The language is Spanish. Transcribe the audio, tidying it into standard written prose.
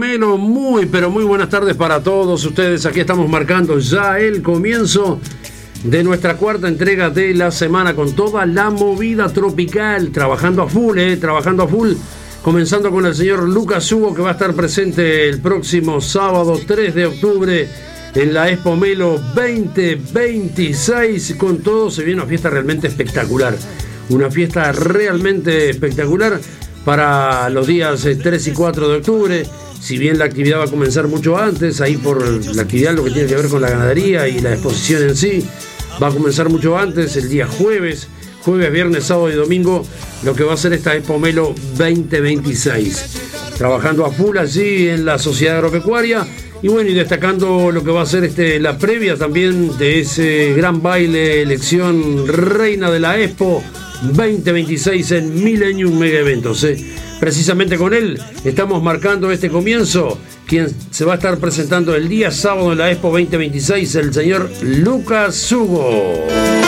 Melo, muy pero muy buenas tardes para todos ustedes. Aquí estamos marcando ya el comienzo de nuestra cuarta entrega de la semana con toda la movida tropical, trabajando a full, comenzando con el señor Lucas Hugo, que va a estar presente el próximo sábado 3 de octubre en la Expo Melo 2026. Con todo se viene una fiesta realmente espectacular, para los días 3 y 4 de octubre. Si bien la actividad va a comenzar mucho antes, ahí por la actividad, lo que tiene que ver con la ganadería y la exposición en sí, va a comenzar mucho antes, el día jueves, viernes, sábado y domingo, lo que va a ser esta Expo Melo 2026. Trabajando a full allí en la Sociedad Agropecuaria y bueno, y destacando lo que va a ser la previa también de ese gran baile, elección reina de la Expo 2026 en Millennium Mega Eventos. Precisamente con él estamos marcando este comienzo. Quien se va a estar presentando el día sábado en la Expo 2026, el señor Lucas Hugo.